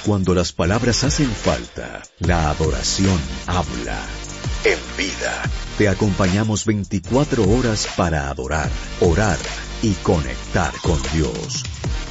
Cuando las palabras hacen falta, la adoración habla. En Vida, te acompañamos 24 horas para adorar, orar y conectar con Dios.